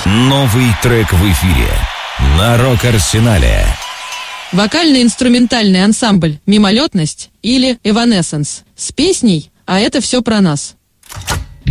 Новый трек в эфире на Рок-Арсенале. Вокально-инструментальный ансамбль «Мимолетность» или «Эванессенс» с песней «А это все про нас».